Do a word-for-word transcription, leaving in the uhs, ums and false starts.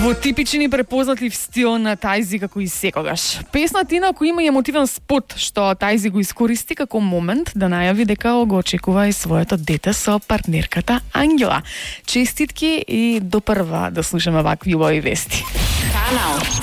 Во типични препознатливости на Тајзи како и секогаш. Песната која има и емотивен спот што Тајзи го искористи како момент да најави дека го очекува и своето дете со партнерката Ангела. Честитки и до прва да слушаме вакви убави вести. Канал